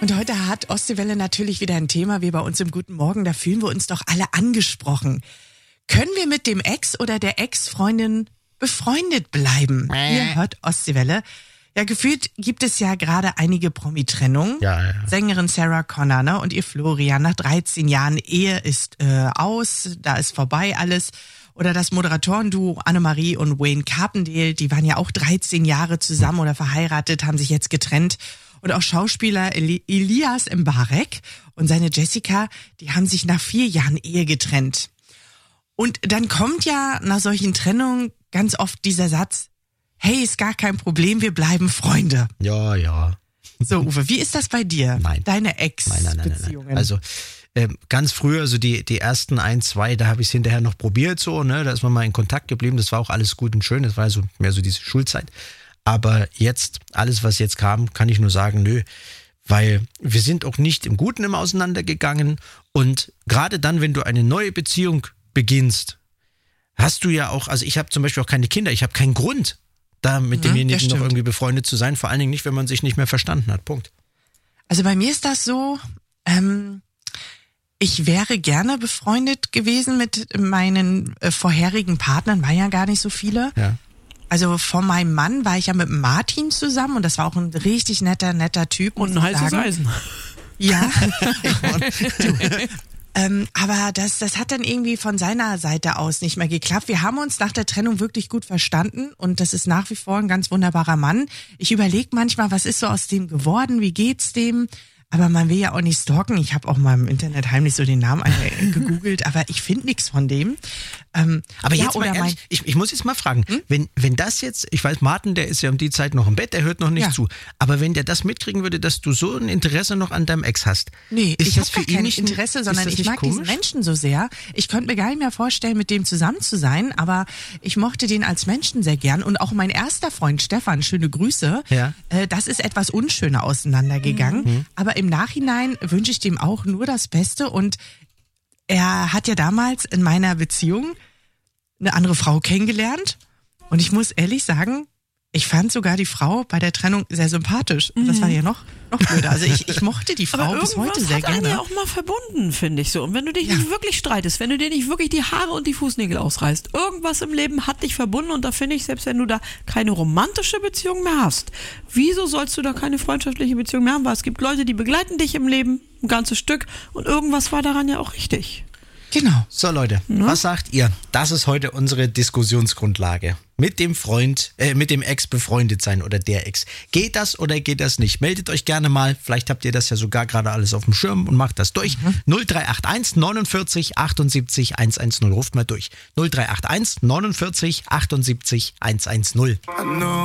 Und heute hat Ostseewelle natürlich wieder ein Thema, wie bei uns im Guten Morgen. Da fühlen wir uns doch alle angesprochen. Können wir mit dem Ex oder der Ex-Freundin befreundet bleiben? Ihr hört Ostseewelle. Ja, gefühlt gibt es ja gerade einige Promi-Trennungen. Ja. Sängerin Sarah Connor, ne, und ihr Florian nach 13 Jahren Ehe ist aus, da ist vorbei alles. Oder das Moderatorenduo Annemarie und Wayne Carpendale, die waren ja auch 13 Jahre zusammen oder verheiratet, haben sich jetzt getrennt. Und auch Schauspieler Elias Mbarek und seine Jessica, die haben sich nach 4 Jahren Ehe getrennt. Und dann kommt ja nach solchen Trennungen ganz oft dieser Satz: Hey, ist gar kein Problem, wir bleiben Freunde. Ja. So, Uwe, wie ist das bei dir? Nein. Deine Ex-Beziehungen? Nein. Also ganz früher, so die ersten 1, 2, da habe ich es hinterher noch probiert, so, ne? Da ist man mal in Kontakt geblieben, das war auch alles gut und schön, das war so mehr so diese Schulzeit. Aber jetzt, alles was jetzt kam, kann ich nur sagen, nö, weil wir sind auch nicht im Guten immer auseinandergegangen. Und gerade dann, wenn du eine neue Beziehung beginnst, hast du ja auch, also ich habe zum Beispiel auch keine Kinder, ich habe keinen Grund, da mit demjenigen noch irgendwie befreundet zu sein, vor allen Dingen nicht, wenn man sich nicht mehr verstanden hat, Punkt. Also bei mir ist das so, ich wäre gerne befreundet gewesen mit meinen vorherigen Partnern, waren ja gar nicht so viele. Ja. Also von meinem Mann war ich ja mit Martin zusammen und das war auch ein richtig netter Typ. Und ein heißes Eisen. Ja. Aber das hat dann irgendwie von seiner Seite aus nicht mehr geklappt. Wir haben uns nach der Trennung wirklich gut verstanden und das ist nach wie vor ein ganz wunderbarer Mann. Ich überlege manchmal, was ist so aus dem geworden, wie geht's dem? Aber man will ja auch nicht stalken. Ich habe auch mal im Internet heimlich so den Namen gegoogelt, aber ich finde nichts von dem. Aber jetzt mal ehrlich, ich muss jetzt mal fragen, wenn das jetzt, ich weiß, Martin, der ist ja um die Zeit noch im Bett, der hört noch nicht zu, aber wenn der das mitkriegen würde, dass du so ein Interesse noch an deinem Ex hast, nee, ist ich das habe für ihn kein nicht Interesse, sondern ich mag diesen Menschen so sehr. Ich könnte mir gar nicht mehr vorstellen, mit dem zusammen zu sein, aber ich mochte den als Menschen sehr gern und auch mein erster Freund Stefan, schöne Grüße, das ist etwas unschöner auseinandergegangen, aber im Nachhinein wünsche ich dem auch nur das Beste und er hat ja damals in meiner Beziehung eine andere Frau kennengelernt und ich muss ehrlich sagen, ich fand sogar die Frau bei der Trennung sehr sympathisch. Das war ja noch blöder. Also ich mochte die Frau bis heute sehr gerne. Aber irgendwas hat einen ja auch mal verbunden, finde ich so. Und wenn du dich nicht wirklich streitest, wenn du dir nicht wirklich die Haare und die Fußnägel ausreißt, irgendwas im Leben hat dich verbunden und da finde ich, selbst wenn du da keine romantische Beziehung mehr hast, wieso sollst du da keine freundschaftliche Beziehung mehr haben? Weil es gibt Leute, die begleiten dich im Leben, ein ganzes Stück und irgendwas war daran ja auch richtig. Genau. So Leute, was sagt ihr? Das ist heute unsere Diskussionsgrundlage. Mit dem mit dem Ex befreundet sein oder der Ex. Geht das oder geht das nicht? Meldet euch gerne mal. Vielleicht habt ihr das ja sogar gerade alles auf dem Schirm und macht das durch. 0381 49 78 110. Ruft mal durch. 0381 49 78 110.